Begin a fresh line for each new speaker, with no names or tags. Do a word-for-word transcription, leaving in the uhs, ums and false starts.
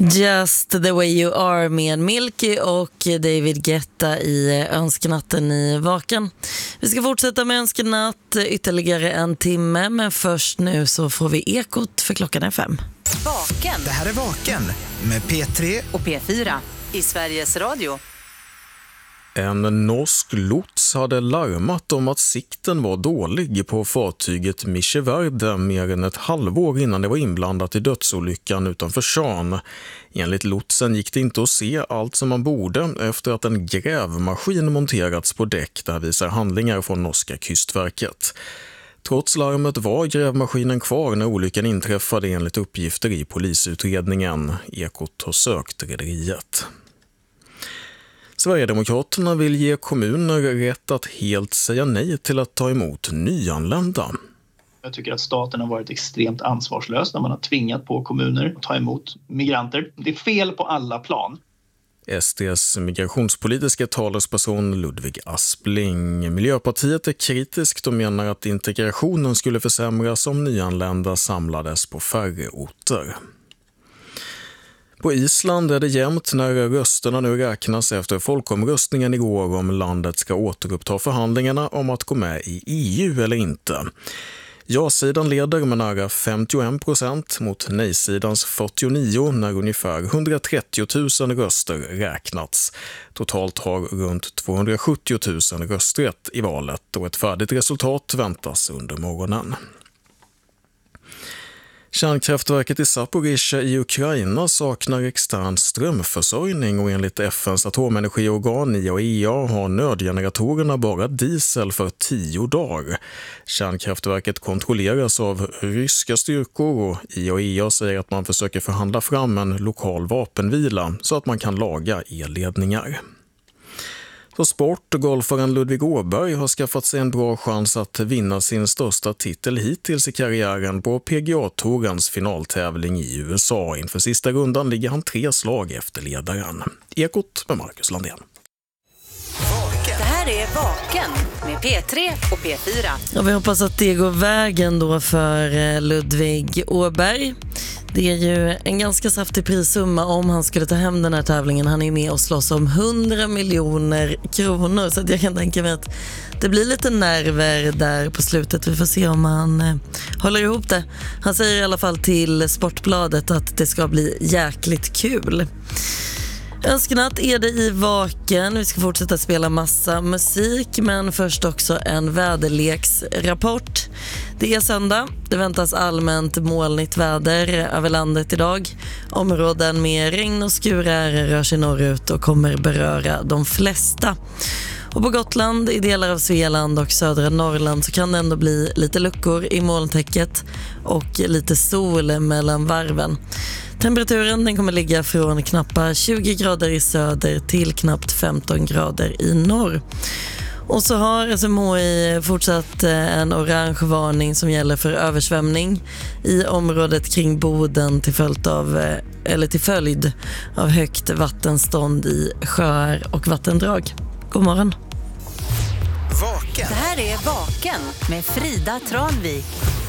Just the way you are med Milky och David Guetta i Önskenatten i Vaken. Vi ska fortsätta med Önskenatt ytterligare en timme, men först nu så får vi ekot för klockan är fem.
Vaken.
Det här är Vaken med P tre
och P fyra i Sveriges Radio.
En norsk lots hade larmat om att sikten var dålig på fartyget Micheverde mer än ett halvår innan det var inblandat i dödsolyckan utanför Sean. Enligt lotsen gick det inte att se allt som man borde efter att en grävmaskin monterats på däck, där visar handlingar från norska kystverket. Trots larmet var grävmaskinen kvar när olyckan inträffade enligt uppgifter i polisutredningen. Ekot har sökt rederiet. Sverigedemokraterna vill ge kommuner rätt att helt säga nej till att ta emot nyanlända.
Jag tycker att staten har varit extremt ansvarslös när man har tvingat på kommuner att ta emot migranter. Det är fel på alla plan.
S D:s migrationspolitiska talesperson Ludvig Aspling. Miljöpartiet är kritiskt och menar att integrationen skulle försämras om nyanlända samlades på färre orter. På Island är det jämnt när rösterna nu räknas efter folkomröstningen igår om landet ska återuppta förhandlingarna om att gå med i E U eller inte. Ja-sidan leder med nära femtioen procent mot nej-sidans fyrtionio när ungefär hundratrettio tusen röster räknats. Totalt har runt tvåhundrasjuttio tusen rösträtt i valet och ett färdigt resultat väntas under morgonen. Kärnkraftverket i Zaporizjzja i Ukraina saknar extern strömförsörjning och enligt F N:s atomenergiorgan I A E A har nödgeneratorerna bara diesel för tio dagar. Kärnkraftverket kontrolleras av ryska styrkor och I A E A säger att man försöker förhandla fram en lokal vapenvila så att man kan laga elledningar. På sport, golfaren Ludvig Åberg har skaffat sig en bra chans att vinna sin största titel hittills i karriären på P G A-tourens finaltävling i U S A. Inför sista rundan ligger han tre slag efter ledaren. Ekot med Marcus Landén.
Det här är Vaken med P tre och P fyra.
Ja, vi hoppas att det går vägen då för Ludvig Åberg. Det är ju en ganska saftig prissumma om han skulle ta hem den här tävlingen. Han är med och slåss om hundra miljoner kronor. Så att jag kan tänka mig att det blir lite nerver där på slutet. Vi får se om han eh, håller ihop det. Han säger i alla fall till Sportbladet att det ska bli jäkligt kul. Önskenatt är det i Vaken. Vi ska fortsätta spela massa musik, men först också en väderleksrapport. Det är söndag. Det väntas allmänt molnigt väder över landet idag. Områden med regn och skurar rör sig norrut och kommer beröra de flesta. Och på Gotland, i delar av Svealand och södra Norrland så kan det ändå bli lite luckor i molntäcket och lite sol mellan varven. Temperaturen den kommer ligga från knappt tjugo grader i söder till knappt femton grader i norr. Och så har S M H I fortsatt en orange varning som gäller för översvämning i området kring Boden till följd av, eller till följd av högt vattenstånd i sjöar och vattendrag. God morgon.
Vaken.
Det här är Vaken med Frida Tranvik.